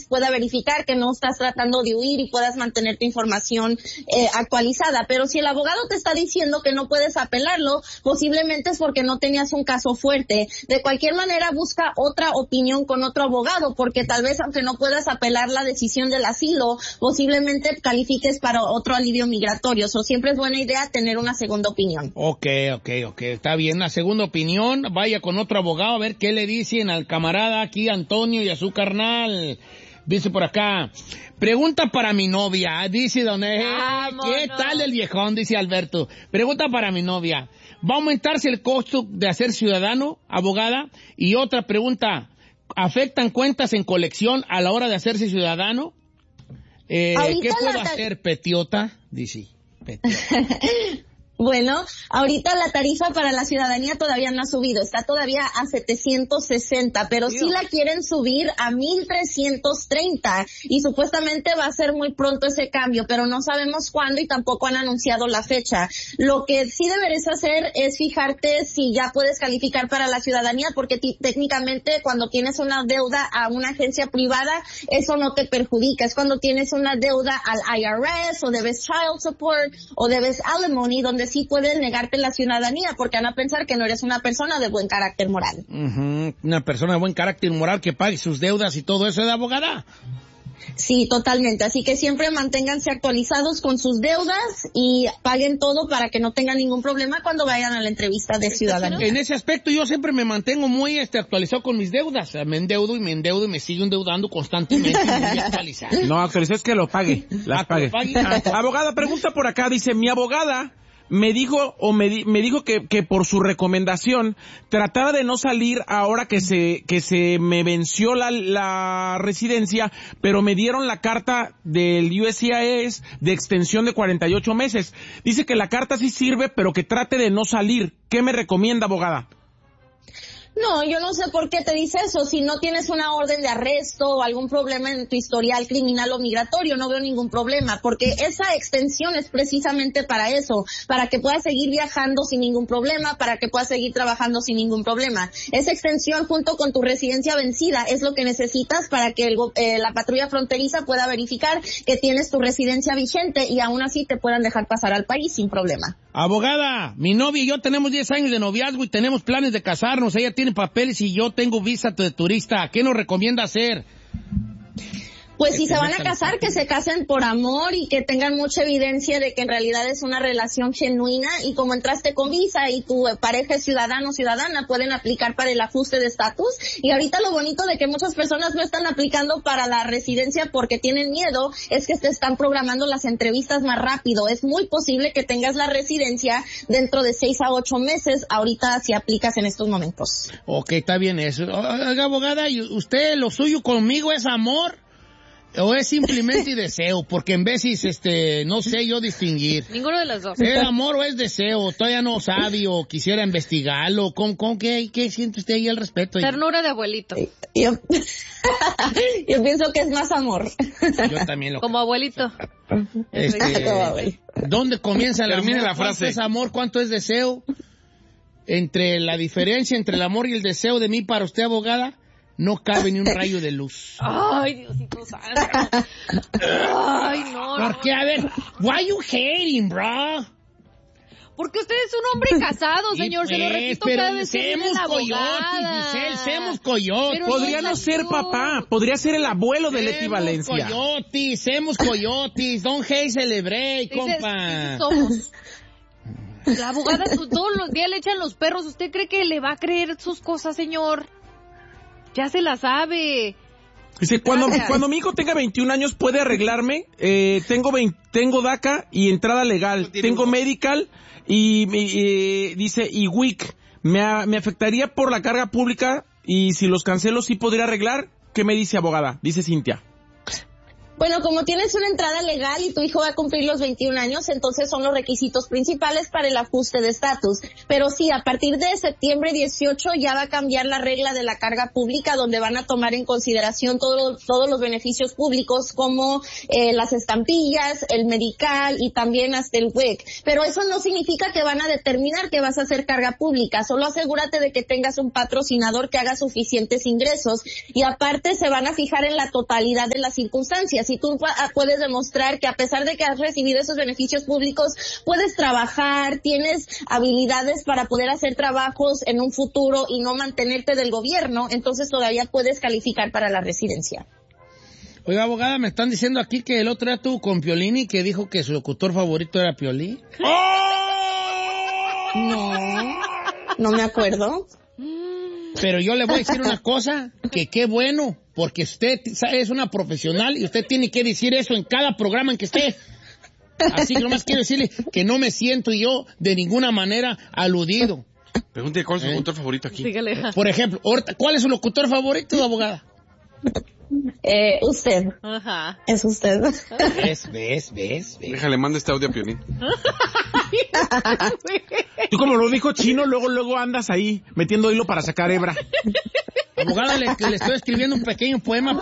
pueda verificar que no estás tratando de huir y puedas mantener tu información actualizada. Pero si el abogado te está diciendo que no puedes apelarlo, posiblemente es porque no tenías un caso fuerte. De cualquier manera, busca otra opinión con otro abogado, porque tal vez aunque no puedas apelar la decisión del asilo, posiblemente califiques para otro alivio migratorio. So, siempre es buena idea tener una segunda opinión. Ok, está bien. La segunda opinión, vaya con otro abogado a ver qué le dicen al camarada aquí, Antonio, y a su carnal. Dice por acá, pregunta para mi novia, dice don ¿qué tal el viejón? Dice Alberto. Pregunta para mi novia, ¿va a aumentarse el costo de hacer ciudadano, abogada? Y otra pregunta, ¿afectan cuentas en colección a la hora de hacerse ciudadano? ¿Qué puedo hacer, Petiota? Dice, Petiota. Bueno, ahorita la tarifa para la ciudadanía todavía no ha subido, está todavía a 760, pero sí la quieren subir a 1,330 y supuestamente va a ser muy pronto ese cambio, pero no sabemos cuándo y tampoco han anunciado la fecha. Lo que sí deberías hacer es fijarte si ya puedes calificar para la ciudadanía, porque técnicamente cuando tienes una deuda a una agencia privada, eso no te perjudica. Es cuando tienes una deuda al IRS o debes child support o debes alimony, donde sí pueden negarte la ciudadanía porque van a pensar que no eres una persona de buen carácter moral. Una persona de buen carácter moral que pague sus deudas y todo eso de abogada. Sí, totalmente. Así que siempre manténganse actualizados con sus deudas y paguen todo para que no tengan ningún problema cuando vayan a la entrevista de ciudadanía. En ese aspecto yo siempre me mantengo muy actualizado con mis deudas. O sea, me endeudo y me sigo endeudando constantemente y muy actualizado. No, actualizar es que lo pague. Las pague. Abogada, pregunta por acá, dice, mi abogada me dijo que por su recomendación tratara de no salir ahora que se me venció la residencia, pero me dieron la carta del USCIS de extensión de 48 meses. Dice que la carta sí sirve, pero que trate de no salir. ¿Qué me recomienda, abogada? No, yo no sé por qué te dice eso. Si no tienes una orden de arresto o algún problema en tu historial criminal o migratorio, no veo ningún problema, porque esa extensión es precisamente para eso, para que puedas seguir viajando sin ningún problema, para que puedas seguir trabajando sin ningún problema. Esa extensión junto con tu residencia vencida es lo que necesitas para que la patrulla fronteriza pueda verificar que tienes tu residencia vigente y aún así te puedan dejar pasar al país sin problema. Abogada, mi novia y yo tenemos 10 años de noviazgo y tenemos planes de casarnos. Ella tiene papeles y yo tengo visa de turista. ¿Qué nos recomienda hacer? Pues si se van a casar, que se casen por amor y que tengan mucha evidencia de que en realidad es una relación genuina, y como entraste con visa y tu pareja es ciudadano o ciudadana, pueden aplicar para el ajuste de estatus. Y ahorita lo bonito de que muchas personas no están aplicando para la residencia porque tienen miedo es que se están programando las entrevistas más rápido. Es muy posible que tengas la residencia dentro de 6 a 8 meses ahorita si aplicas en estos momentos. Ok, está bien eso. Oiga, abogada, ¿y usted lo suyo conmigo es amor o es simplemente deseo? Porque en veces, no sé yo distinguir. Ninguno de los dos. ¿Es amor o es deseo? Todavía no sabe o quisiera investigarlo. ¿Qué siente usted ahí al respecto? Ternura de abuelito. Yo pienso que es más amor. Yo también lo Como abuelito. ¿Dónde comienza el amor? Termine la frase. ¿Cuánto es amor? ¿Cuánto es deseo? Entre la diferencia entre el amor y el deseo de mí para usted, abogada, no cabe ni un rayo de luz. Ay, Diosito santo. Ay, no. ¿Por qué? A ver, why you hating, bro? Porque usted es un hombre casado, señor. Se lo repito cada vez que viene la abogada. Semos coyotes. Podría no ser papá, podría ser el abuelo de Leti Valencia. Semos coyotes. Don't hate, celebrate, compa. Somos. La abogada todos los días le echan los perros. ¿Usted cree que le va a creer sus cosas, señor? Ya se la sabe. Dice, cuando mi hijo tenga 21 años puede arreglarme. Tengo DACA y entrada legal. Tengo medical y dice, y WIC. Me afectaría por la carga pública y si los cancelo sí podría arreglar. ¿Qué me dice, abogada? Dice Cintia. Bueno, como tienes una entrada legal y tu hijo va a cumplir los 21 años, entonces son los requisitos principales para el ajuste de estatus. Pero sí, a partir de septiembre 18 ya va a cambiar la regla de la carga pública, donde van a tomar en consideración todos los beneficios públicos como las estampillas, el medical y también hasta el WIC. Pero eso no significa que van a determinar que vas a hacer carga pública. Solo asegúrate de que tengas un patrocinador que haga suficientes ingresos. Y aparte se van a fijar en la totalidad de las circunstancias. Si tú puedes demostrar que a pesar de que has recibido esos beneficios públicos, puedes trabajar, tienes habilidades para poder hacer trabajos en un futuro y no mantenerte del gobierno, entonces todavía puedes calificar para la residencia. Oiga, abogada, me están diciendo aquí que el otro día tuvo con Piolín y que dijo que su locutor favorito era Piolín. No me acuerdo. Pero yo le voy a decir una cosa, que qué bueno, porque usted es una profesional y usted tiene que decir eso en cada programa en que esté. Así que nomás quiero decirle que no me siento yo de ninguna manera aludido. Pregúntale cuál es su locutor favorito aquí. Dígale. Por ejemplo, ¿cuál es su locutor favorito, abogada? Usted. Ajá. Es usted. ¿Ves? Déjale, manda este audio a Piolín. Tú como lo dijo Chino, luego andas ahí metiendo hilo para sacar hebra. Abogada, le estoy escribiendo un pequeño poema.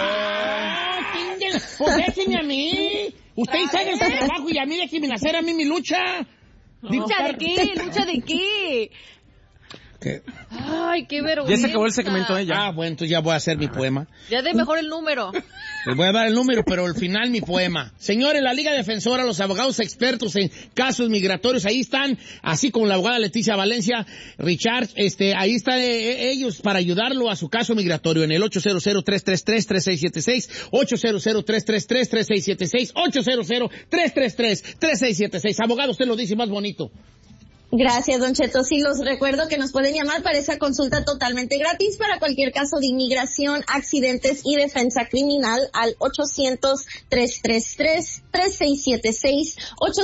Pues déjeme a mí. Usted haga su trabajo y a mí déjeme hacer a mí mi lucha. ¿Lucha de qué? ¿Lucha de qué? ¿Qué? Ay, qué vergüenza. Ya se acabó el segmento de ella. Bueno, entonces ya voy a hacer mi poema. Ya dé mejor el número. Les voy a dar el número, pero al final mi poema. Señores, la Liga Defensora, los abogados expertos en casos migratorios, ahí están, así como la abogada Leticia Valencia, Richard, ahí están ellos para ayudarlo a su caso migratorio en el 800-333-3676, 800-333-3676, 800-333-3676. Abogado, usted lo dice más bonito. Gracias, Don Cheto. Sí, los recuerdo que nos pueden llamar para esa consulta totalmente gratis para cualquier caso de inmigración, accidentes y defensa criminal al 800-333-3676,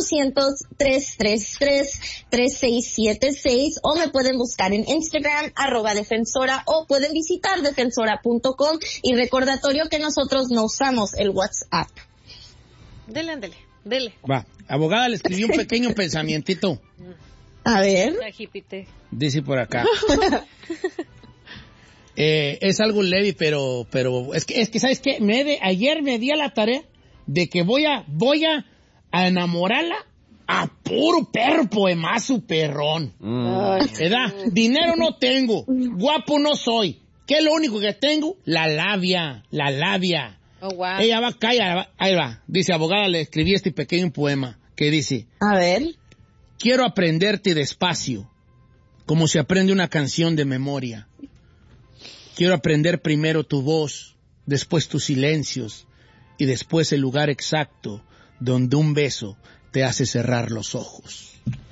800-333-3676, o me pueden buscar en Instagram, @defensora, o pueden visitar defensora.com. Y recordatorio que nosotros no usamos el WhatsApp. Dele. Va, abogada, le escribí un pequeño pensamientito. A ver. Dice por acá. Es algo leve, pero es que ¿sabes qué? Ayer me di a la tarea de que voy a enamorarla a puro perro poemazo perrón. ¿Verdad? Dinero no tengo, guapo no soy. ¿Qué es lo único que tengo? La labia. Oh, wow. Ella va, calla, ahí va. Dice, abogada, le escribí este pequeño poema que dice. A ver. Quiero aprenderte despacio, como se aprende una canción de memoria. Quiero aprender primero tu voz, después tus silencios, y después el lugar exacto donde un beso te hace cerrar los ojos.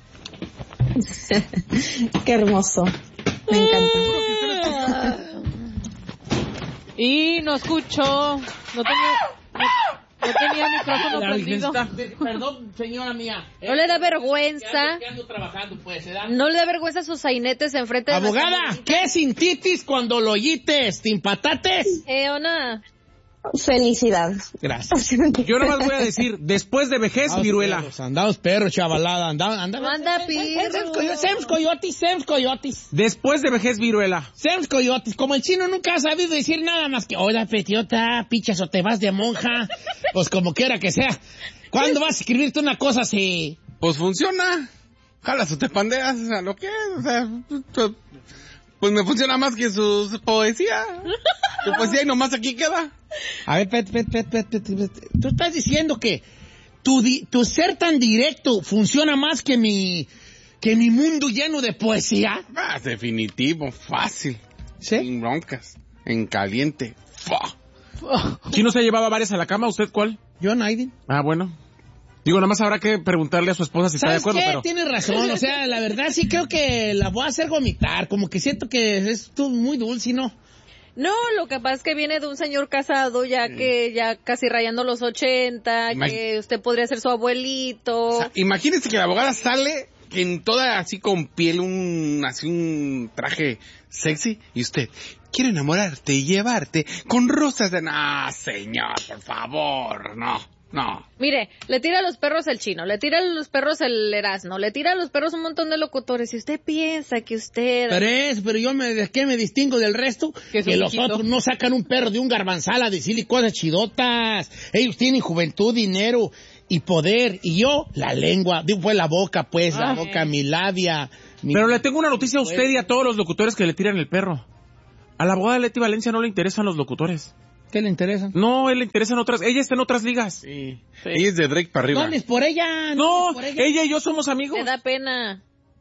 Qué hermoso. Me encanta. Y no escucho. No tenía el micrófono prendido. Perdón, señora mía. No le da vergüenza. Que ando trabajando, pues, no le da vergüenza sus sainetes enfrente de abogada, ¿qué sintitis cuando lo oyites? ¿Timpatates? Ona. Felicidad. Gracias. Yo nomás voy a decir, después de vejez, viruela. Andados perros, chavalada. Manda Sems coyotis. Después de vejez, viruela. Sems coyotis. Como el chino nunca ha sabido decir nada más que, hola, petiota, pichas o te vas de monja. Pues como quiera que sea. ¿Cuándo vas a escribirte una cosa así? Pues funciona. Jalas o te pandeas, o sea, lo que es, o sea, pues me funciona más que su poesía. Su poesía y nomás aquí queda. A ver, tú estás diciendo que tu ser tan directo funciona más que mi mundo lleno de poesía. Ah, definitivo, fácil. ¿Sí? Sin broncas, en caliente. ¿Quién nos ha llevado a varias a la cama? ¿Usted cuál? Yo, Naiden. Ah, bueno. Digo, nada más habrá que preguntarle a su esposa si está de acuerdo, qué? Pero... Tienes razón, o sea, la verdad sí creo que la voy a hacer vomitar, como que siento que es muy dulce, ¿no? No, lo que pasa es que viene de un señor casado que ya casi rayando los 80, que usted podría ser su abuelito. O sea, imagínese que la abogada sale en toda así con piel, así un traje sexy, y usted quiere enamorarte y llevarte con rosas de... No, señor, por favor, no. Mire, le tira a los perros el Chino, le tira a los perros el Erasmo, le tira a los perros un montón de locutores. Y usted piensa que usted... Pero yo ¿de qué me distingo del resto? Que los otros no sacan un perro de un garbanzal a decirle cosas chidotas. Ellos tienen juventud, dinero y poder. Y yo, la lengua, pues la boca, la boca, mi labia. Pero le tengo una noticia a usted y a todos los locutores que le tiran el perro. A la abogada Leti Valencia no le interesan los locutores. ¿Qué le interesa? No, él le interesan otras. Ella está en otras ligas. Sí. Ella es de Drake para arriba. No, es por ella. No, por ella. Ella y yo somos amigos. Me da pena.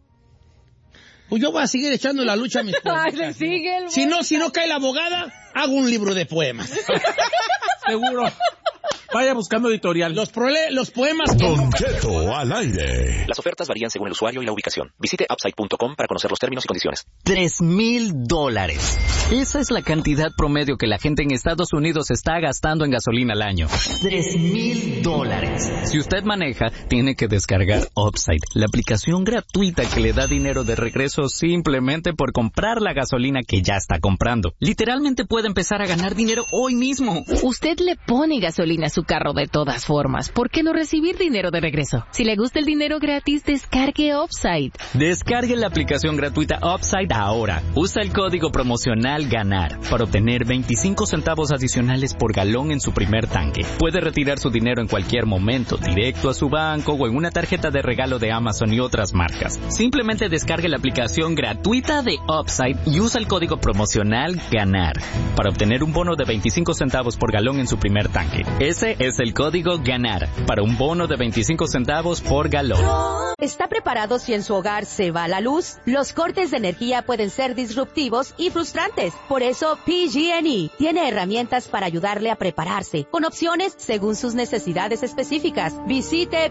Pues yo voy a seguir echando la lucha a mis poemas. Si no cae la abogada, hago un libro de poemas. Seguro. Vaya buscando editorial. Los poemas... Don Cheto al aire. Las ofertas varían según el usuario y la ubicación. Visite Upside.com para conocer los términos y condiciones. $3,000. Esa es la cantidad promedio que la gente en Estados Unidos está gastando en gasolina al año. $3,000. Si usted maneja, tiene que descargar Upside, la aplicación gratuita que le da dinero de regreso simplemente por comprar la gasolina que ya está comprando. Literalmente puede empezar a ganar dinero hoy mismo. Usted le pone gasolina a su carro de todas formas. ¿Por qué no recibir dinero de regreso? Si le gusta el dinero gratis, descargue Upside. Descargue la aplicación gratuita Upside ahora. Usa el código promocional GANAR para obtener 25 centavos adicionales por galón en su primer tanque. Puede retirar su dinero en cualquier momento, directo a su banco o en una tarjeta de regalo de Amazon y otras marcas. Simplemente descargue la aplicación gratuita de Upside y usa el código promocional GANAR para obtener un bono de 25 centavos por galón en su primer tanque. Ese es el código GANAR para un bono de 25 centavos por galón. ¿Está preparado si en su hogar se va la luz? Los cortes de energía pueden ser disruptivos y frustrantes. Por eso, PG&E tiene herramientas para ayudarle a prepararse, con opciones según sus necesidades específicas. Visite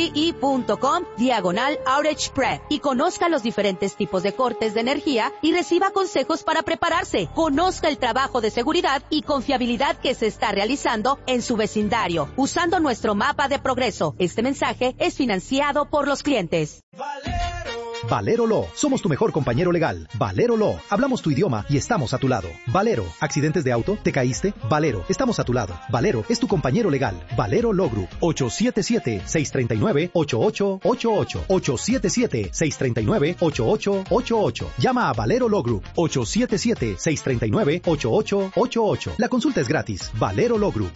pge.com/outage prep y conozca los diferentes tipos de cortes de energía y reciba consejos para prepararse. Conozca el trabajo de seguridad y confiabilidad que se está realizando en su vecindario, usando nuestro mapa de progreso. Este mensaje es financiado por los clientes. Valero Law, somos tu mejor compañero legal. Valero Law, hablamos tu idioma y estamos a tu lado. Valero, ¿accidentes de auto? ¿Te caíste? Valero, estamos a tu lado. Valero es tu compañero legal. Valero Law Group, 877-639-8888. 877-639-8888. Llama a Valero Law Group, 877-639-8888. La consulta es gratis. Valero Law Group,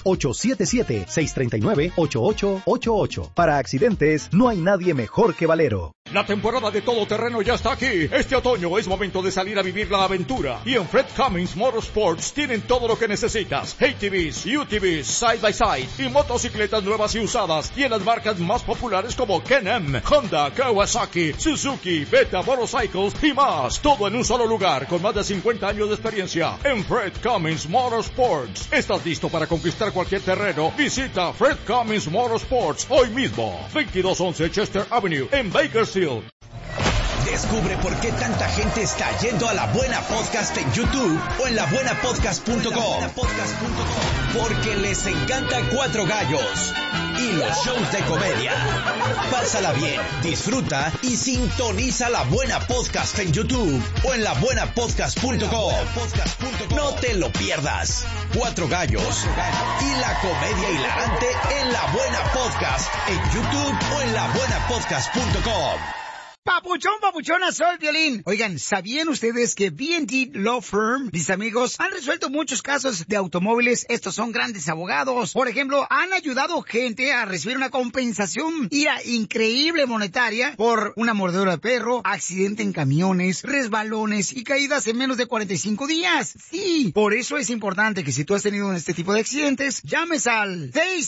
877-639-8888. Para accidentes, no hay nadie mejor que Valero. La temporada de todoterreno ya está aquí. Este otoño es momento de salir a vivir la aventura. Y en Fred Cummins Motorsports tienen todo lo que necesitas. ATVs, UTVs, side-by-side y motocicletas nuevas y usadas. Y en las marcas más populares como Can-Am, Honda, Kawasaki, Suzuki, Beta Motorcycles y más. Todo en un solo lugar con más de 50 años de experiencia. En Fred Cummins Motorsports. ¿Estás listo para conquistar cualquier terreno? Visita Fred Cummins Motorsports hoy mismo. 2211 Chester Avenue en Bakersfield. Descubre por qué tanta gente está yendo a La Buena Podcast en YouTube o en labuenapodcast.com. Porque les encanta Cuatro Gallos y los shows de comedia. Pásala bien, disfruta y sintoniza La Buena Podcast en YouTube o en labuenapodcast.com. No te lo pierdas. Cuatro Gallos y la comedia hilarante en La Buena Podcast en YouTube o en labuenapodcast.com. Papuchona, soy Violín. Oigan, ¿sabían ustedes que B&D Law Firm, mis amigos, han resuelto muchos casos de automóviles? Estos son grandes abogados. Por ejemplo, han ayudado gente a recibir una compensación increíble monetaria por una mordedura de perro, accidente en camiones, resbalones y caídas en menos de 45 días. Sí, por eso es importante que si tú has tenido este tipo de accidentes, llames al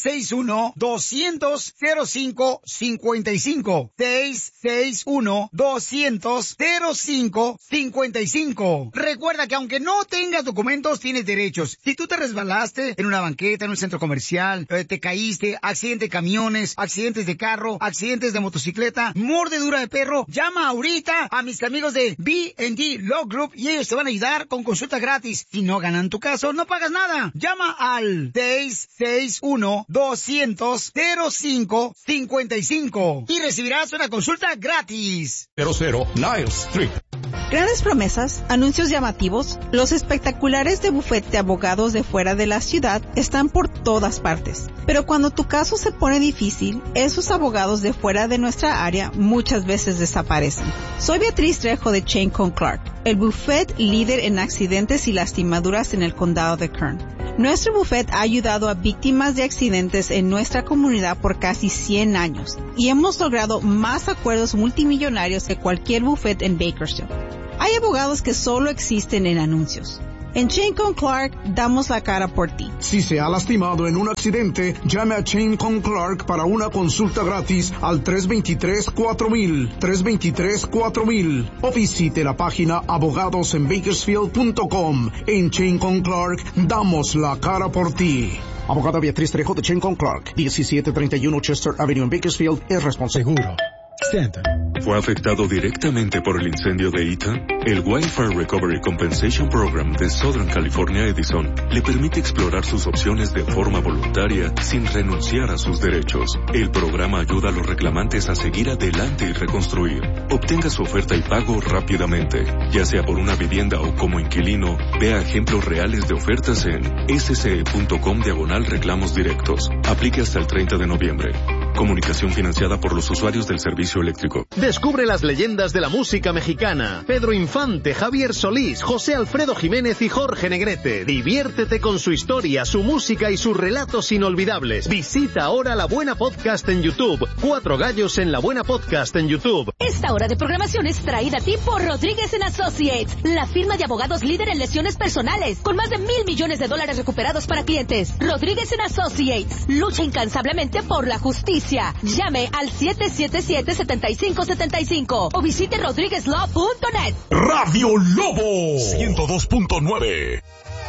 661-200-0555. 661-200-0555. Recuerda que aunque no tengas documentos, tienes derechos. Si tú te resbalaste en una banqueta, en un centro comercial, te caíste, accidente de camiones, accidentes de carro, accidentes de motocicleta, mordedura de perro, llama ahorita a mis amigos de B&D Law Group y ellos te van a ayudar con consulta gratis. Si no ganan tu caso, no pagas nada. Llama al 661-200-0555 y recibirás una consulta gratis. gratis. 00 Niles Street. Grandes promesas, anuncios llamativos, los espectaculares de bufete de abogados de fuera de la ciudad están por todas partes. Pero cuando tu caso se pone difícil, esos abogados de fuera de nuestra área muchas veces desaparecen. Soy Beatriz Trejo de Chain Con Clark, el bufete líder en accidentes y lastimaduras en el condado de Kern. Nuestro bufete ha ayudado a víctimas de accidentes en nuestra comunidad por casi 100 años y hemos logrado más acuerdos multimillonarios que cualquier bufete en Bakersfield. Hay abogados que solo existen en anuncios. En Chain Con Clark damos la cara por ti. Si se ha lastimado en un accidente, llame a Chain Con Clark para una consulta gratis al 323-4000, 323-4000 o visite la página abogadosenbakersfield.com. En Chain Con Clark damos la cara por ti. Abogada Beatriz Trejo de Chain Con Clark, 1731 Chester Avenue en Bakersfield, es responsable. Seguro. Stanton. ¿Fue afectado directamente por el incendio de Ethan? El Wildfire Recovery Compensation Program de Southern California Edison le permite explorar sus opciones de forma voluntaria sin renunciar a sus derechos. El programa ayuda a los reclamantes a seguir adelante y reconstruir. Obtenga su oferta y pago rápidamente, ya sea por una vivienda o como inquilino. Vea ejemplos reales de ofertas en sce.com/reclamos directos. Aplique hasta el 30 de noviembre. Comunicación financiada por los usuarios del servicio eléctrico. Descubre las leyendas de la música mexicana. Pedro Infante, Javier Solís, José Alfredo Jiménez y Jorge Negrete. Diviértete con su historia, su música y sus relatos inolvidables. Visita ahora La Buena Podcast en YouTube. 4 gallos en La Buena Podcast en YouTube. Esta hora de programación es traída a ti por Rodríguez & Associates, la firma de abogados líder en lesiones personales, con más de $1,000 millones recuperados para clientes. Rodríguez & Associates lucha incansablemente por la justicia. Llame al 777-7575 o visite rodriguezlaw.net. Radio Lobo 102.9.